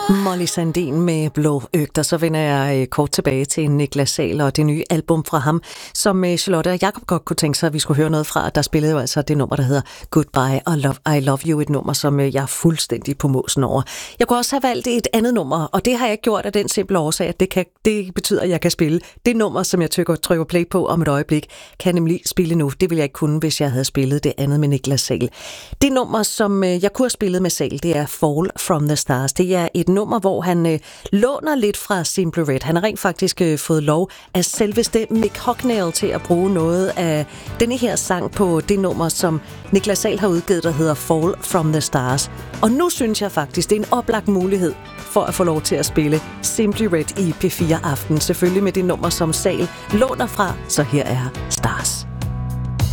Molly Sandin med Blå Øgter. Så vender jeg kort tilbage til Niklas Sahl og det nye album fra ham, som Charlotte og Jacob godt kunne tænke sig, at vi skulle høre noget fra. Der spillede jo altså det nummer, der hedder Goodbye og I Love You, et nummer, som jeg er fuldstændig på måsen over. Jeg kunne også have valgt et andet nummer, og det har jeg ikke gjort af den simple årsag, at det betyder, at jeg kan spille det nummer, som jeg trykker play på om et øjeblik, kan nemlig spille nu. Det ville jeg ikke kunne, hvis jeg havde spillet det andet med Niklas Sahl. Det nummer, som jeg kunne have spillet med Sahl, det er Fall From The Stars. Det er et nummer, hvor han låner lidt fra Simply Red. Han har rent faktisk fået lov af selveste Mick Hucknall til at bruge noget af denne her sang på det nummer, som Niklas Sahl har udgivet, der hedder Fall From The Stars. Og nu synes jeg faktisk, det er en oplagt mulighed for at få lov til at spille Simply Red i P4 Aften. Selvfølgelig med det nummer, som Sahl låner fra, så her er Stars.